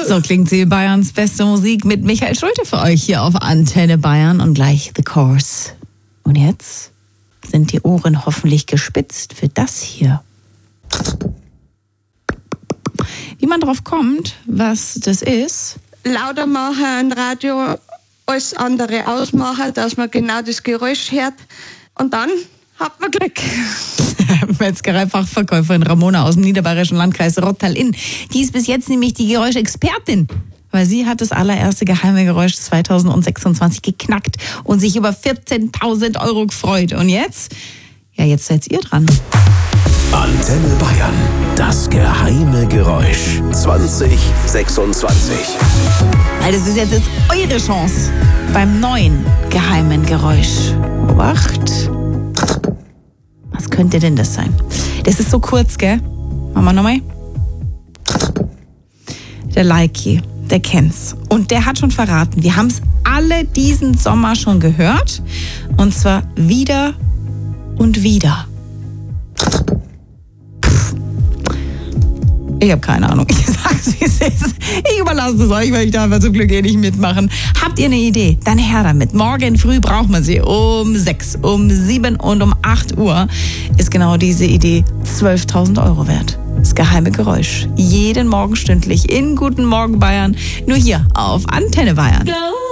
So klingt sie, Bayerns beste Musik mit Michael Schulte für euch hier auf Antenne Bayern und gleich The Course. Und jetzt sind die Ohren hoffentlich gespitzt für das hier. Wie man drauf kommt, was das ist? Lauter machen ein Radio, alles andere ausmachen, dass man genau das Geräusch hört. Und dann hat man Glück. Metzgerei-Fachverkäuferin Ramona aus dem niederbayerischen Landkreis Rottal-Inn. Die ist bis jetzt nämlich die Geräuschexpertin, weil sie hat das allererste geheime Geräusch 2026 geknackt und sich über 14.000 Euro gefreut. Und jetzt? Ja, jetzt seid ihr dran. Antenne Bayern, das geheime Geräusch 2026. Also das ist jetzt eure Chance beim neuen geheimen Geräusch. Wacht. Was könnte denn das sein? Das ist so kurz, gell? Machen wir nochmal. Der Leiki, der kennt's. Und der hat schon verraten, wir haben es alle diesen Sommer schon gehört. Und zwar wieder und wieder. Ich habe keine Ahnung. Ich sag's, wie es ist. Ich überlasse es euch, weil ich darf zum Glück nicht mitmachen. Habt ihr eine Idee? Dann her damit. Morgen früh braucht man sie. Um 6, um 7 und um 8 Uhr ist genau diese Idee 12.000 Euro wert. Das geheime Geräusch. Jeden Morgen stündlich in Guten Morgen Bayern. Nur hier auf Antenne Bayern.